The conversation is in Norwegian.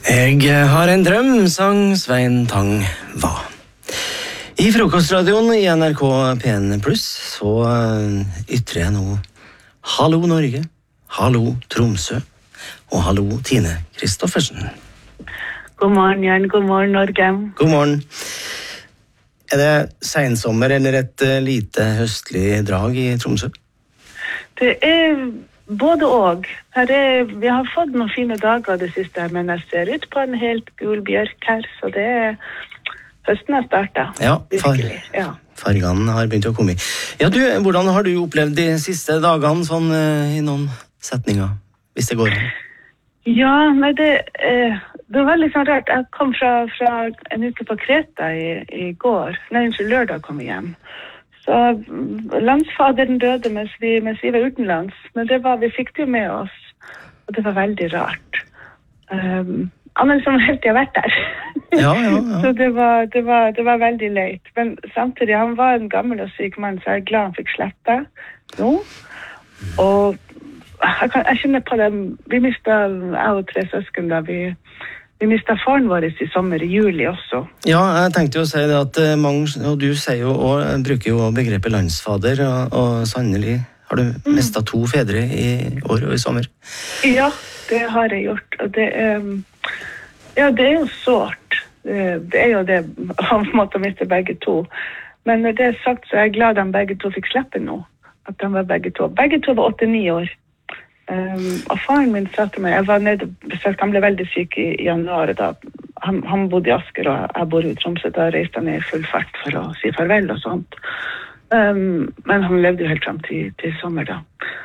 Jeg har en drøm, sang Svein Tang hva. I frokostradioen i NRK P1 Plus så ytrer jeg nå hallo Norge, hallo Tromsø og hallo Tine Kristoffersen. God morgen, Jørn. God morgen, Norge. God morgen. Det sensommer eller et lite høstlig drag i Tromsø? Det både og. Vi har fått noen fine dager det siste, men jeg ser ut på en helt gul bjørk her, så høsten har startet. Ja, virkelig. Ja. Fargene har begynt å komme i. Ja, hvordan har du opplevd de siste dagene, sånn i noen setninger, hvis det går? Ja, nei, det var litt sånn rart. Jeg kom fra en uke på Kreta i går. Lørdag kom jeg hjem. Så landsfaderen døde mens vi var utenlands, men vi fikk det jo med oss, og det var veldig rart. Han som helt jeg har vært der. Ja. Så det var veldig leit. Men samtidig, han var en gammel og syk mann, så jeg glad han fikk slippe nå. Og jeg kjenner på det, vi mistet, jeg og 3 søsken da, vi mistet faren vår i sommer, i juli også. Ja, jeg tenkte jo å si det at mange, og du sier jo også, bruker jo begrepet landsfader, og sannelig har du mistet 2 fedre i år og i sommer. Ja, det har jeg gjort, og det er jo sårt. Det er jo det, han måtte miste begge 2. Men når det er sagt, så er jeg glad at begge 2 fikk slippe nå. At de var begge 2. Begge 2 var 8-9 år. Og faren min sa til meg, jeg var nede og besøkte, han ble veldig syk i januar, da han bodde i Asker og jeg bor i Tromsø, da reiste han ned i full fart for å si farvel og sånt. Men han levde jo helt frem til sommer da.